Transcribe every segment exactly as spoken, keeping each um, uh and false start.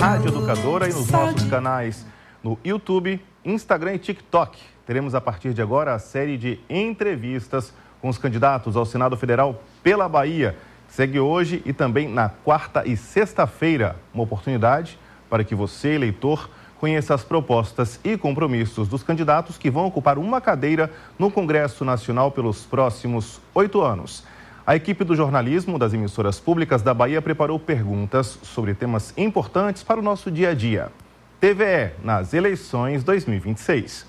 Rádio Educadora e nos nossos canais no YouTube, Instagram e TikTok. Teremos a partir de agora a série de entrevistas com os candidatos ao Senado Federal pela Bahia. Segue hoje e também na quarta e sexta-feira, uma oportunidade para que você, eleitor, conheça as propostas e compromissos dos candidatos que vão ocupar uma cadeira no Congresso Nacional pelos próximos oito anos. A equipe do jornalismo das emissoras públicas da Bahia preparou perguntas sobre temas importantes para o nosso dia a dia. T V E nas eleições dois mil e vinte e seis.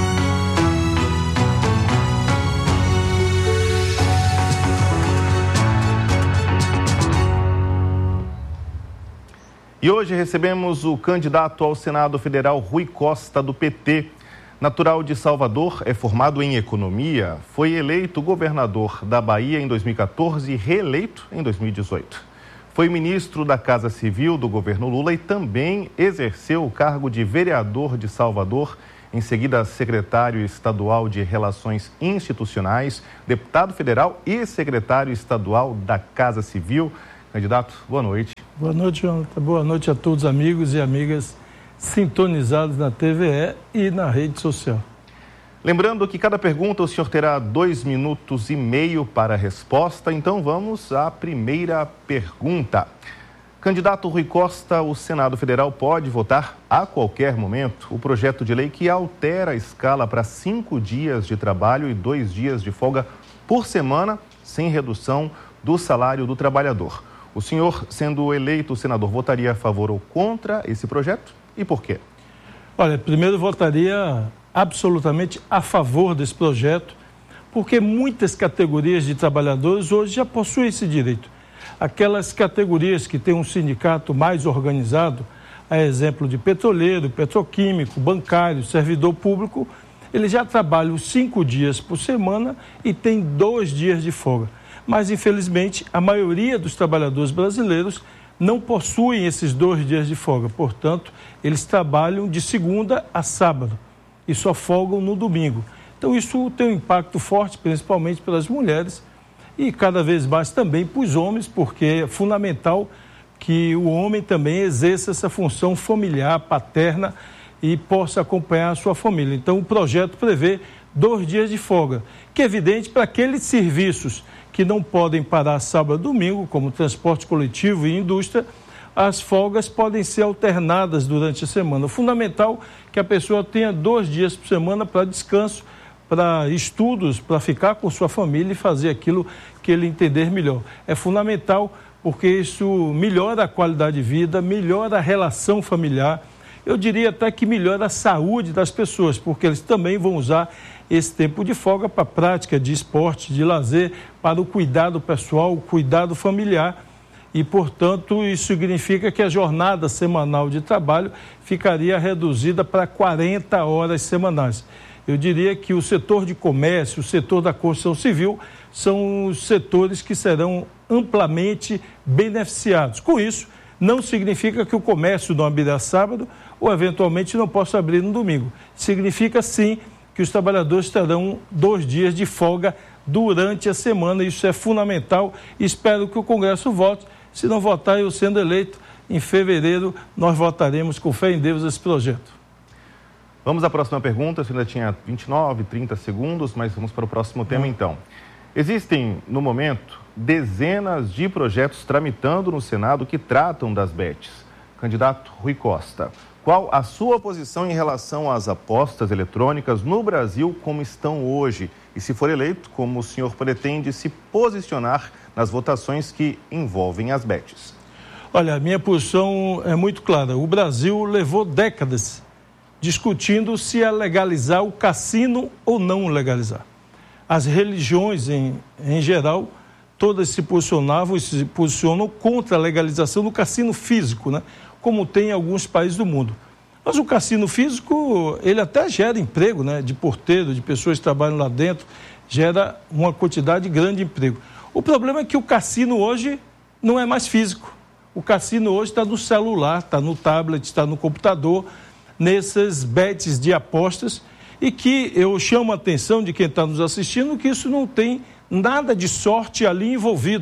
E hoje recebemos o candidato ao Senado Federal Rui Costa, do P T. Natural de Salvador, é formado em economia, foi eleito governador da Bahia em dois mil e quatorze e reeleito em dois mil e dezoito. Foi ministro da Casa Civil do governo Lula e também exerceu o cargo de vereador de Salvador, em seguida secretário estadual de Relações Institucionais, deputado federal e secretário estadual da Casa Civil. Candidato, boa noite. Boa noite, Jonathan. Boa noite a todos os amigos e amigas sintonizados na T V E e na rede social. Lembrando que cada pergunta o senhor terá dois minutos e meio para a resposta, então vamos à primeira pergunta. Candidato Rui Costa, o Senado Federal pode votar a qualquer momento o projeto de lei que altera a escala para cinco dias de trabalho e dois dias de folga por semana, sem redução do salário do trabalhador. O senhor, sendo eleito senador, votaria a favor ou contra esse projeto? E por quê? Olha, primeiro votaria absolutamente a favor desse projeto, porque muitas categorias de trabalhadores hoje já possuem esse direito. Aquelas categorias que têm um sindicato mais organizado, a exemplo de petroleiro, petroquímico, bancário, servidor público, eles já trabalham cinco dias por semana e têm dois dias de folga. Mas, infelizmente, a maioria dos trabalhadores brasileiros não possuem esses dois dias de folga. Portanto, eles trabalham de segunda a sábado e só folgam no domingo. Então, isso tem um impacto forte, principalmente pelas mulheres e cada vez mais também para os homens, porque é fundamental que o homem também exerça essa função familiar, paterna e possa acompanhar a sua família. Então, o projeto prevê dois dias de folga, que é evidente para aqueles serviços que não podem parar sábado e domingo, como transporte coletivo e indústria, as folgas podem ser alternadas durante a semana. O fundamental é que a pessoa tenha dois dias por semana para descanso, para estudos, para ficar com sua família e fazer aquilo que ele entender melhor. É fundamental porque isso melhora a qualidade de vida, melhora a relação familiar. Eu diria até que melhora a saúde das pessoas, porque eles também vão usar esse tempo de folga para a prática de esporte, de lazer, para o cuidado pessoal, o cuidado familiar. E, portanto, isso significa que a jornada semanal de trabalho ficaria reduzida para quarenta horas semanais. Eu diria que o setor de comércio, o setor da construção civil, são os setores que serão amplamente beneficiados. Com isso, não significa que o comércio não abrirá sábado ou, eventualmente, não possa abrir no domingo. Significa, sim, que os trabalhadores terão dois dias de folga durante a semana. Isso é fundamental e espero que o Congresso vote. Se não votar, eu sendo eleito, em fevereiro, nós votaremos com fé em Deus esse projeto. Vamos à próxima pergunta. Você ainda tinha vinte e nove, trinta segundos, mas vamos para o próximo tema, então. Existem, no momento, dezenas de projetos tramitando no Senado que tratam das bets. Candidato Rui Costa, qual a sua posição em relação às apostas eletrônicas no Brasil como estão hoje? E, se for eleito, como o senhor pretende se posicionar nas votações que envolvem as bets? Olha, a minha posição é muito clara. O Brasil levou décadas discutindo se ia legalizar o cassino ou não legalizar. As religiões, em, em geral, todas se posicionavam e se posicionam contra a legalização do cassino físico, né? Como tem em alguns países do mundo. Mas o cassino físico, ele até gera emprego, né? De porteiro, de pessoas que trabalham lá dentro, gera uma quantidade grande de emprego. O problema é que o cassino hoje não é mais físico. O cassino hoje está no celular, está no tablet, está no computador, nessas bets de apostas, e que eu chamo a atenção de quem está nos assistindo que isso não tem nada de sorte ali envolvido.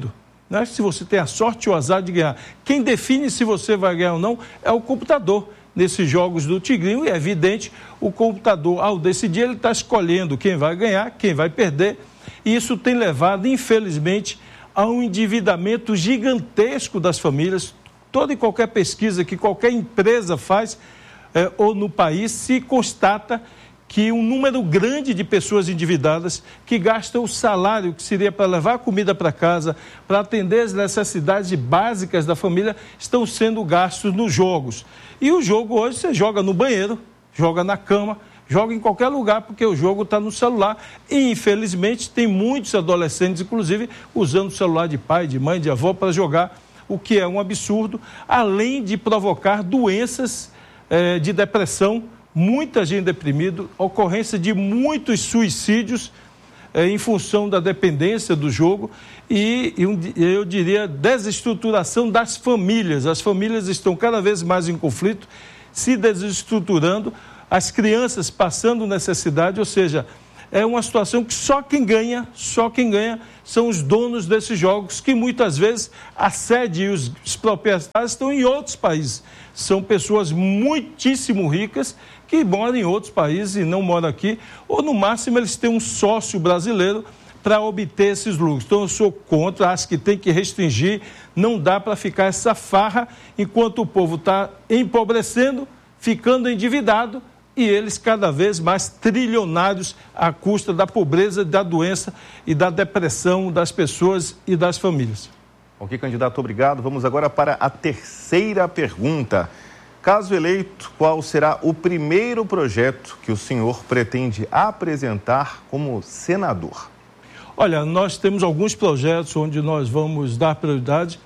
Não é se você tem a sorte ou o azar de ganhar. Quem define se você vai ganhar ou não é o computador. Nesses jogos do Tigrinho, e é evidente, o computador, ao decidir, ele está escolhendo quem vai ganhar, quem vai perder. E isso tem levado, infelizmente, a um endividamento gigantesco das famílias. Toda e qualquer pesquisa que qualquer empresa faz, é, ou no país, se constata que um número grande de pessoas endividadas que gastam o salário que seria para levar comida para casa, para atender as necessidades básicas da família, estão sendo gastos nos jogos. E o jogo hoje você joga no banheiro, joga na cama, joga em qualquer lugar, porque o jogo está no celular. E, infelizmente, tem muitos adolescentes, inclusive, usando o celular de pai, de mãe, de avó para jogar, o que é um absurdo, além de provocar doenças eh, de depressão, muita gente deprimida, ocorrência de muitos suicídios eh, em função da dependência do jogo e, e eu diria desestruturação das famílias. As famílias estão cada vez mais em conflito, se desestruturando, as crianças passando necessidade, ou seja, é uma situação que só quem ganha, só quem ganha são os donos desses jogos, que muitas vezes a sede e os, os proprietários estão em outros países. São pessoas muitíssimo ricas que moram em outros países e não moram aqui, ou no máximo eles têm um sócio brasileiro para obter esses lucros. Então eu sou contra, acho que tem que restringir, não dá para ficar essa farra enquanto o povo está empobrecendo, ficando endividado, e eles cada vez mais trilionários à custa da pobreza, da doença e da depressão das pessoas e das famílias. Ok, candidato, obrigado. Vamos agora para a terceira pergunta. Caso eleito, qual será o primeiro projeto que o senhor pretende apresentar como senador? Olha, nós temos alguns projetos onde nós vamos dar prioridade.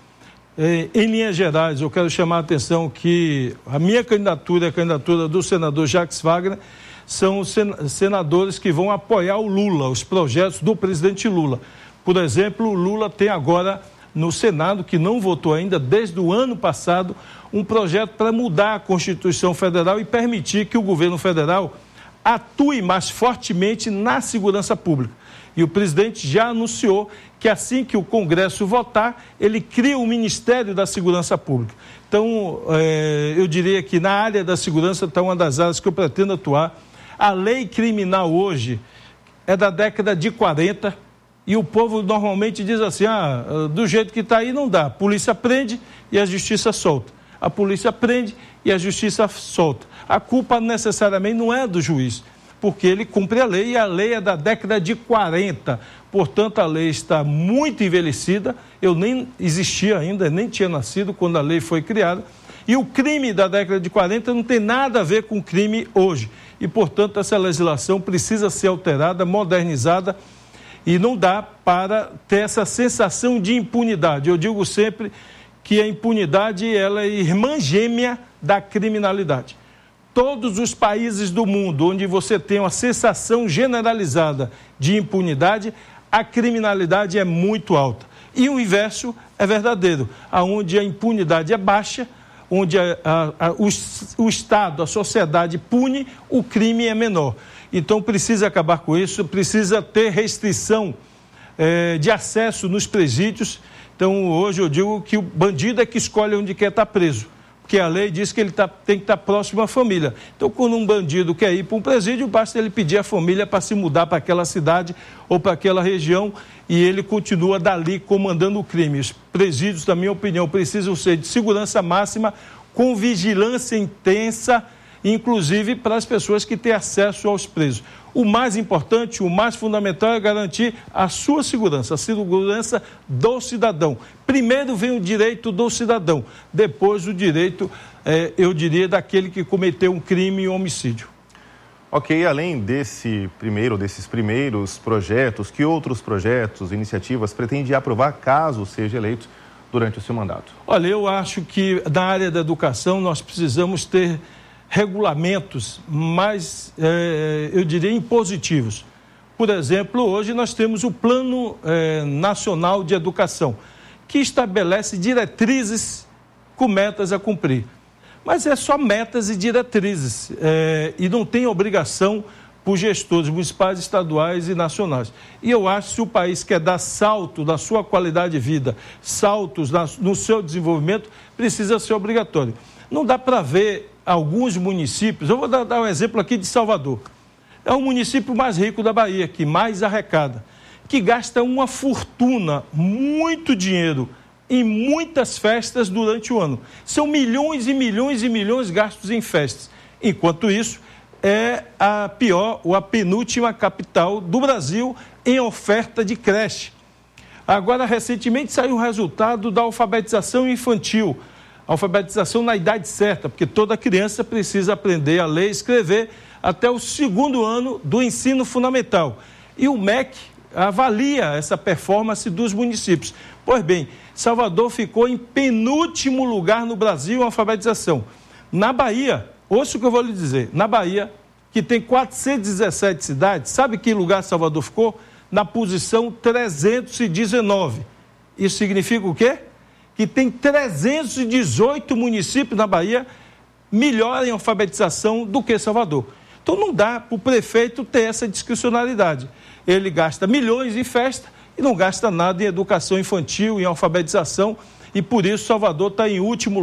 Em linhas gerais, eu quero chamar a atenção que a minha candidatura e a candidatura do senador Jacques Wagner são os senadores que vão apoiar o Lula, os projetos do presidente Lula. Por exemplo, o Lula tem agora no Senado, que não votou ainda desde o ano passado, um projeto para mudar a Constituição Federal e permitir que o governo federal atue mais fortemente na segurança pública. E o presidente já anunciou que assim que o Congresso votar, ele cria o Ministério da Segurança Pública. Então, é, eu diria que na área da segurança está uma das áreas que eu pretendo atuar. A lei criminal hoje é da década de quarenta e o povo normalmente diz assim, ah, do jeito que está aí não dá. A polícia prende e a justiça solta. A polícia prende e a justiça solta. A culpa necessariamente não é do juiz, porque ele cumpre a lei e a lei é da década de quarenta. Portanto, a lei está muito envelhecida. Eu nem existia ainda, nem tinha nascido quando a lei foi criada. E o crime da década de quarenta não tem nada a ver com o crime hoje. E, portanto, essa legislação precisa ser alterada, modernizada, e não dá para ter essa sensação de impunidade. Eu digo sempre que a impunidade ela é irmã gêmea da criminalidade. Todos os países do mundo onde você tem uma sensação generalizada de impunidade, a criminalidade é muito alta. E o inverso é verdadeiro, onde a impunidade é baixa, onde a, a, a, o, o Estado, a sociedade pune, o crime é menor. Então precisa acabar com isso, precisa ter restrição eh, de acesso nos presídios. Então hoje eu digo que o bandido é que escolhe onde quer estar preso, porque a lei diz que ele tá, tem que estar próximo à família. Então, quando um bandido quer ir para um presídio, basta ele pedir à família para se mudar para aquela cidade ou para aquela região e ele continua dali comandando o crime. Os presídios, na minha opinião, precisam ser de segurança máxima, com vigilância intensa, inclusive para as pessoas que têm acesso aos presos. O mais importante, o mais fundamental é garantir a sua segurança, a segurança do cidadão. Primeiro vem o direito do cidadão, depois o direito, eh, eu diria, daquele que cometeu um crime e um homicídio. Ok, além desse primeiro, desses primeiros projetos, que outros projetos, iniciativas pretende aprovar caso seja eleito durante o seu mandato? Olha, eu acho que na área da educação nós precisamos ter regulamentos mais, eh, eu diria, impositivos. Por exemplo, hoje nós temos o Plano eh, Nacional de Educação, que estabelece diretrizes com metas a cumprir. Mas é só metas e diretrizes, eh, e não tem obrigação por gestores municipais, estaduais e nacionais. E eu acho que se o país quer dar salto na sua qualidade de vida, saltos na, no seu desenvolvimento, precisa ser obrigatório. Não dá para ver alguns municípios, eu vou dar, dar um exemplo aqui de Salvador. É o município mais rico da Bahia, que mais arrecada, que gasta uma fortuna, muito dinheiro, em muitas festas durante o ano. São milhões e milhões e milhões gastos em festas. Enquanto isso, é a pior ou a penúltima capital do Brasil em oferta de creche. Agora, recentemente, saiu o resultado da alfabetização infantil. Alfabetização na idade certa, porque toda criança precisa aprender a ler e escrever até o segundo ano do ensino fundamental. E o M E C avalia essa performance dos municípios. Pois bem, Salvador ficou em penúltimo lugar no Brasil em alfabetização. Na Bahia, ouça o que eu vou lhe dizer, na Bahia, que tem quatrocentas e dezessete cidades, sabe que lugar Salvador ficou? Na posição trezentos e dezenove. Isso significa o quê? Que tem trezentos e dezoito municípios na Bahia melhor em alfabetização do que Salvador. Então não dá para o prefeito ter essa discricionalidade. Ele gasta milhões em festa e não gasta nada em educação infantil, em alfabetização, e por isso Salvador está em último lugar.